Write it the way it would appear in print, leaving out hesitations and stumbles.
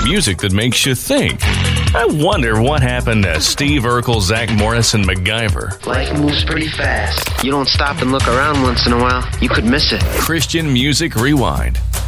Music that makes you think. I wonder what happened to Steve Urkel, Zach Morris, and MacGyver. Life moves pretty fast. You don't stop and look around once in a while, you could miss it. Christian Music Rewind.